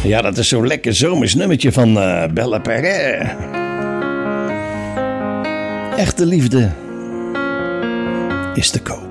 Ja, dat is zo'n lekker zomers nummertje van Bella Perret. Echte liefde is te koop.